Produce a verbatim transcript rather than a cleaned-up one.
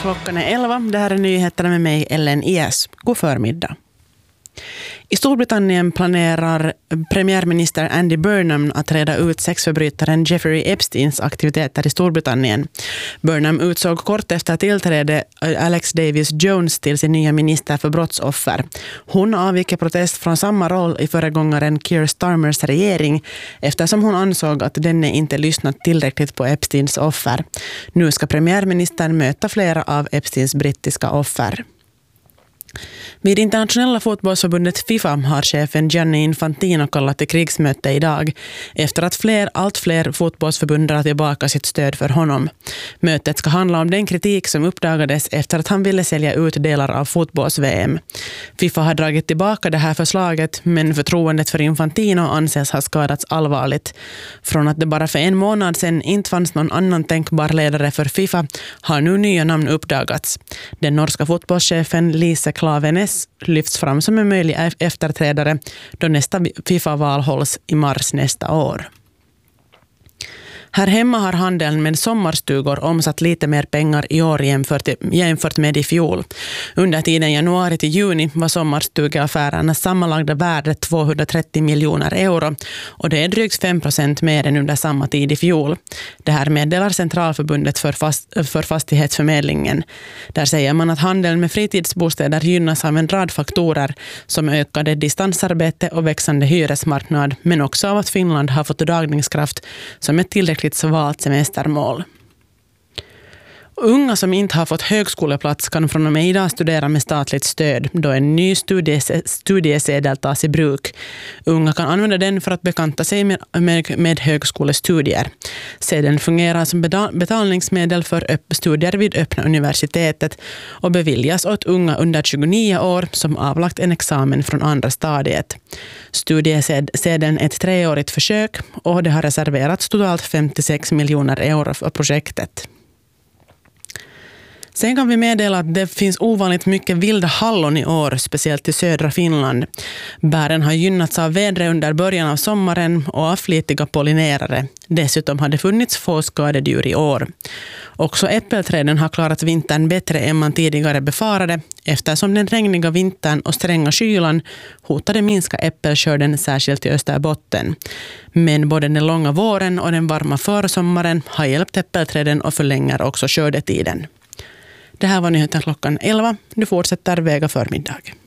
Klockan är elva. Det här är nyheterna med mig, Ellen Ies. God förmiddag. I Storbritannien planerar premiärminister Andy Burnham att reda ut sexförbrytaren Jeffrey Epsteins aktiviteter i Storbritannien. Burnham utsåg kort efter tillträde Alex Davis Jones till sin nya minister för brottsoffer. Hon avgick i protest från samma roll i föregångaren Keir Starmers regering eftersom hon ansåg att denne inte lyssnat tillräckligt på Epsteins offer. Nu ska premiärministern möta flera av Epsteins brittiska offer. Vid internationella fotbollsförbundet FIFA har chefen Gianni Infantino kallat till krigsmöte idag efter att fler, allt fler fotbollsförbund drar tillbaka sitt stöd för honom. Mötet ska handla om den kritik som uppdagades efter att han ville sälja ut delar av fotbolls-V M. FIFA har dragit tillbaka det här förslaget, men förtroendet för Infantino anses ha skadats allvarligt. Från att det bara för en månad sedan inte fanns någon annan tänkbar ledare för FIFA har nu nya namn uppdagats. Den norska fotbollschefen Lise Klaveness lyfts fram som en möjlig efterträdare då nästa FIFA-val hålls i mars nästa år. Här hemma har handeln med sommarstugor omsatt lite mer pengar i år jämfört, jämfört med i fjol. Under tiden januari till juni var sommarstugeaffärernas sammanlagda värde tvåhundratrettio miljoner euro och det är drygt fem procent mer än under samma tid i fjol. Det här meddelar Centralförbundet för, fast, för fastighetsförmedlingen. Där säger man att handeln med fritidsbostäder gynnas av en rad faktorer som ökade distansarbete och växande hyresmarknad, men också av att Finland har fått dragningskraft som ett tillräckligt svalt semestermål. Unga som inte har fått högskoleplats kan från och med idag studera med statligt stöd då en ny studies- studiesedel tas i bruk. Unga kan använda den för att bekanta sig med, med, med högskolestudier. Sedeln fungerar som betalningsmedel för upp- studier vid öppna universitetet och beviljas åt unga under tjugonio år som avlagt en examen från andra stadiet. Studiesedeln är ett treårigt försök och det har reserverats totalt femtiosex miljoner euro för projektet. Sen kan vi meddela att det finns ovanligt mycket vilda hallon i år, speciellt i södra Finland. Bären har gynnats av vädret under början av sommaren och av flitiga pollinerare. Dessutom har det funnits få skadedjur i år. Också äppelträden har klarat vintern bättre än man tidigare befarade eftersom den regniga vintern och stränga kylan hotade minska äppelskörden särskilt i Österbotten. Men både den långa våren och den varma försommaren har hjälpt äppelträden och förlänger också skördetiden. Det här var nyheten klockan elva. Du fortsätter väga förmiddag.